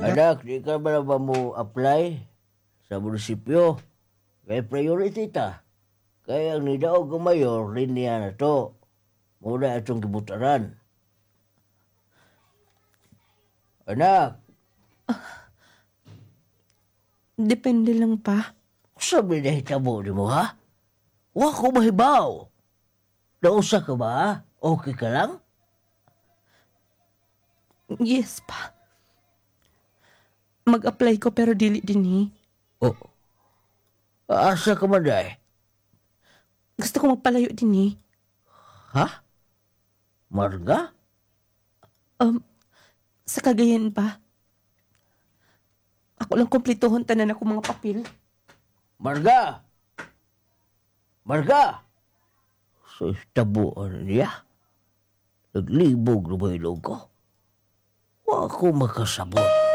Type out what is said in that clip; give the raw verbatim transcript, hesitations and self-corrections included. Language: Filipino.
Anak, di ka ba na ba mo apply sa munisipyo? Kaya priority ta. Kaya ang nidaog ng mayor, linya na to. Muna itong gibutaran. Anak, Depende lang pa. sabi na hitabo ni mo, ha? Wa ko mahibaw. Nausa ka ba, ha? Okay ka lang? Yes pa. Mag-apply ko pero dili din eh. Oh, asa ka man, day? Gusto ko magpalayo din eh. Ha? Marga? Um, sa Cagayan pa. Ako lang kumplituhon tanan ako mga papel. Marga! Marga! So, tabuan niya. Naglibog na ba ilog ko? Wa ko makasabot.